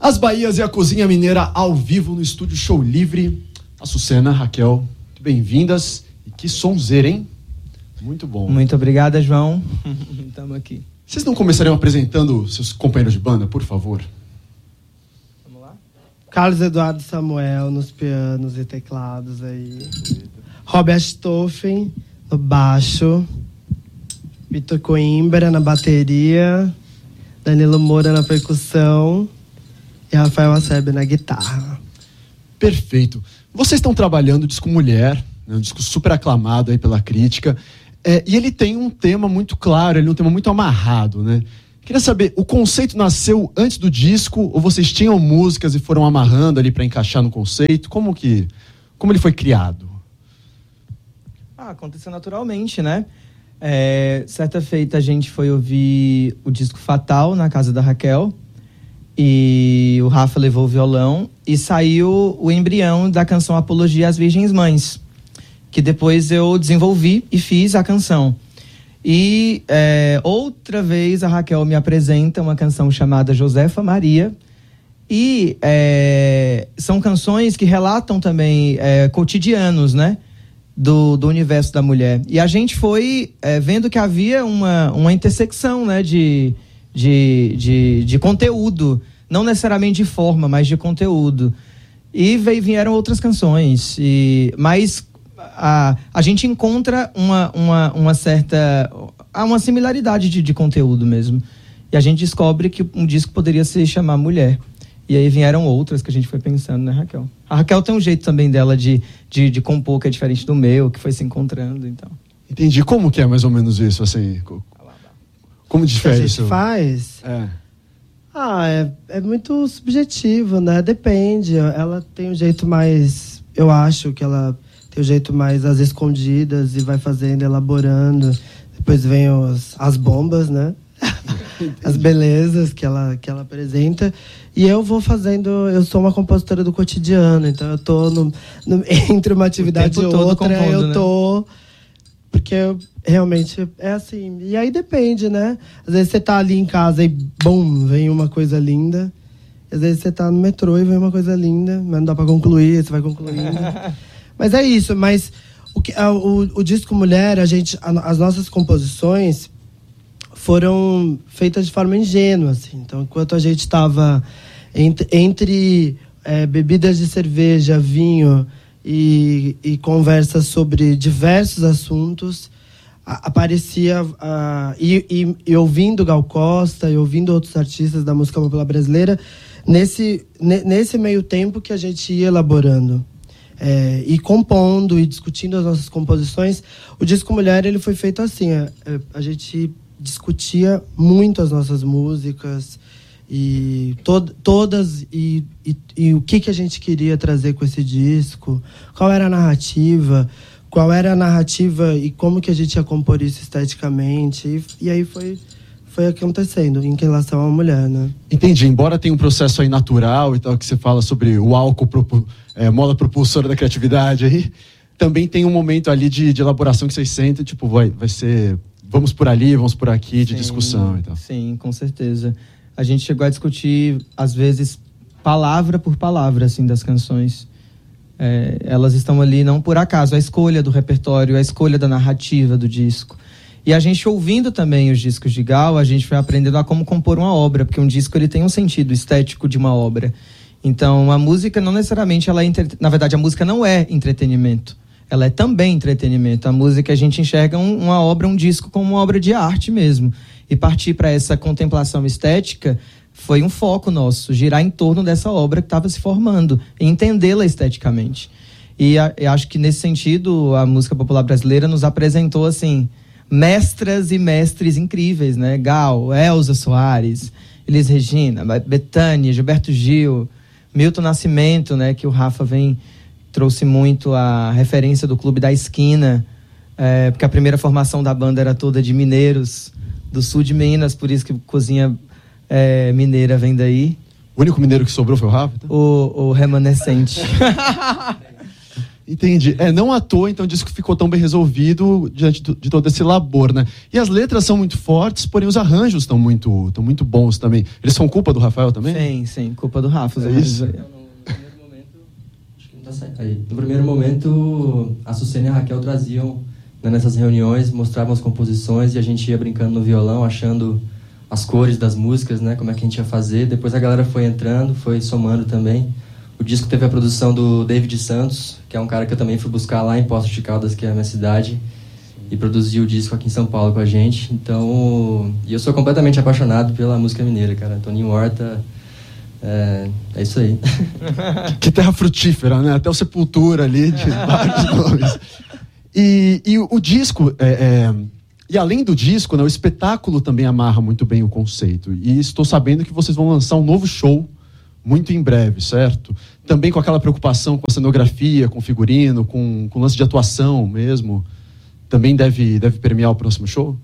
As Bahias e a Cozinha Mineira ao vivo no Estúdio Show Livre. Açucena, Raquel, bem-vindas. E que sonzeira, hein? Muito bom. Muito obrigada, João. Estamos aqui. Vocês não começariam apresentando seus companheiros de banda, por favor? Vamos lá? Carlos Eduardo Samuel nos pianos e teclados aí. Robert Stoffen no baixo. Vitor Coimbra na bateria. Danilo Moura na percussão. E Rafael Acerbe na guitarra. Perfeito. Vocês estão trabalhando o disco Mulher, né, um disco super aclamado aí pela crítica. E ele tem um tema muito claro, ele é um tema muito amarrado, né? Queria saber, o conceito nasceu antes do disco, ou vocês tinham músicas e foram amarrando ali para encaixar no conceito? Como ele foi criado? Aconteceu naturalmente, né? Certa feita a gente foi ouvir o disco Fatal na casa da Raquel, e o Rafa levou o violão e saiu o embrião da canção Apologia às Virgens Mães, que depois eu desenvolvi e fiz a canção. E outra vez a Raquel me apresenta uma canção chamada Josefa Maria, e são canções que relatam também cotidianos, né, do universo da mulher. E a gente foi vendo que havia uma intersecção, né, de conteúdo, não necessariamente de forma, mas de conteúdo. E vieram outras canções, mas a gente encontra uma certa... uma similaridade de conteúdo mesmo. E a gente descobre que um disco poderia se chamar Mulher. E aí vieram outras que a gente foi pensando, né, Raquel? A Raquel tem um jeito também dela de compor que é diferente do meu, que foi se encontrando, então. Entendi. Como que é mais ou menos isso, assim? Como difere que a isso? gente faz? É muito subjetivo, né? Depende. Ela tem um jeito mais... Eu acho que ela tem um jeito mais às escondidas e vai fazendo, elaborando. Depois vem as bombas, né? As belezas que ela apresenta. E eu vou fazendo... Eu sou uma compositora do cotidiano, então eu tô entre uma atividade e outra, compondo, eu tô... Né? Porque realmente é assim. E aí depende, né? Às vezes você tá ali em casa e, bum, vem uma coisa linda. Às vezes você tá no metrô e vem uma coisa linda, mas não dá pra concluir, você vai concluindo. Mas é isso. Mas o disco Mulher, as nossas composições foram feitas de forma ingênua, assim. Então, enquanto a gente estava entre bebidas de cerveja, vinho e conversas sobre diversos assuntos, aparecia e ouvindo Gal Costa e ouvindo outros artistas da música popular brasileira, nesse meio tempo que a gente ia elaborando e compondo e discutindo as nossas composições. O disco Mulher, ele foi feito assim, a gente discutia muito as nossas músicas e todas e o que a gente queria trazer com esse disco, qual era a narrativa e como que a gente ia compor isso esteticamente, e aí foi acontecendo em relação à mulher, né? Entendi. Embora tenha um processo aí natural e tal, que você fala sobre o álcool, mola propulsora da criatividade aí, também tem um momento ali de elaboração que vocês sentem, tipo, vai ser... Vamos por ali, vamos por aqui, de discussão e tal. Sim, com certeza. A gente chegou a discutir, às vezes, palavra por palavra, assim, das canções. Elas estão ali não por acaso. A escolha do repertório, a escolha da narrativa do disco. E a gente ouvindo também os discos de Gal, a gente foi aprendendo a como compor uma obra, porque um disco ele tem um sentido estético de uma obra. Então, a música não necessariamente... Na verdade, a música não é entretenimento. Ela é também entretenimento. A música, a gente enxerga uma obra, um disco, como uma obra de arte mesmo. E partir para essa contemplação estética foi um foco nosso, girar em torno dessa obra que estava se formando, e entendê-la esteticamente. E eu acho que, nesse sentido, a música popular brasileira nos apresentou, assim, mestras e mestres incríveis, né? Gal, Elza Soares, Elis Regina, Bethânia, Gilberto Gil, Milton Nascimento, né? Que o Rafa trouxe muito a referência do Clube da Esquina, porque a primeira formação da banda era toda de mineiros do sul de Minas, por isso que Cozinha Mineira vem daí. O único mineiro que sobrou foi o Rafa? Então? O remanescente. Entendi. Não à toa, então, o disco ficou tão bem resolvido diante de todo esse labor, né? E as letras são muito fortes, porém os arranjos estão muito bons também. Eles são culpa do Rafael também? Sim, culpa do Rafa. Isso. No primeiro momento, a Sucena e a Raquel traziam, né, nessas reuniões, mostravam as composições e a gente ia brincando no violão, achando as cores das músicas, né, como é que a gente ia fazer. Depois a galera foi entrando, foi somando também. O disco teve a produção do David Santos, que é um cara que eu também fui buscar lá em Poços de Caldas, que é a minha cidade, e produziu o disco aqui em São Paulo com a gente. Então, e eu sou completamente apaixonado pela música mineira, cara. Toninho Horta, é isso aí. Que terra frutífera, né? Até o Sepultura ali, de vários nomes. E o disco, e além do disco, né, o espetáculo também amarra muito bem o conceito. E estou sabendo que vocês vão lançar um novo show muito em breve, certo? Também com aquela preocupação com a cenografia, com o figurino, com lance de atuação mesmo. Também deve permear o próximo show?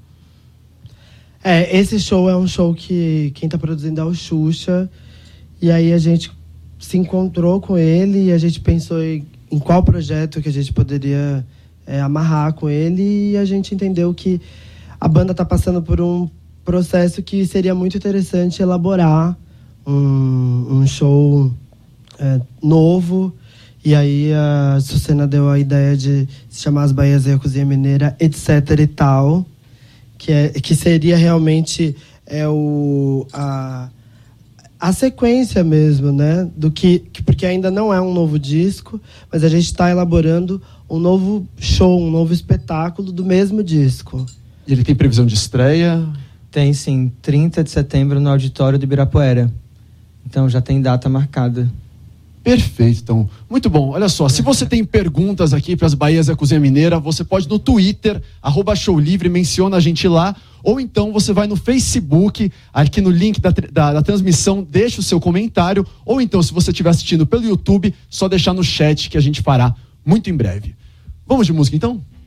Esse show é um show que quem está produzindo é o Xuxa. E aí a gente se encontrou com ele e a gente pensou em qual projeto que a gente poderia amarrar com ele. E a gente entendeu que a banda está passando por um processo que seria muito interessante elaborar um show novo. E aí a Sucena deu a ideia de se chamar As Bahias e a Cozinha Mineira, etc e tal, que seria realmente a sequência mesmo, né? Porque ainda não é um novo disco, mas a gente está elaborando um novo show, um novo espetáculo do mesmo disco. E ele tem previsão de estreia? Tem sim, 30 de setembro no Auditório do Ibirapuera. Então já tem data marcada. Perfeito, então. Muito bom. Olha só, se você tem perguntas aqui para As Bahias e a Cozinha Mineira, você pode no Twitter, @showlivre, menciona a gente lá, ou então você vai no Facebook, aqui no link da transmissão, deixa o seu comentário, ou então, se você estiver assistindo pelo YouTube, só deixar no chat que a gente fará muito em breve. Vamos de música, então?